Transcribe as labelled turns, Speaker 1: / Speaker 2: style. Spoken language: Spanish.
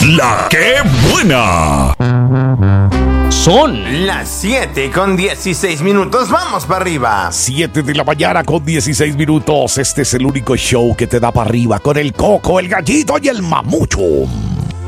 Speaker 1: La que buena.
Speaker 2: Son
Speaker 3: las 7:16. Vamos para arriba.
Speaker 1: 7 de la mañana con 16 minutos. Este es el único show que te da para arriba con el Coco, el Gallito y el Mamucho.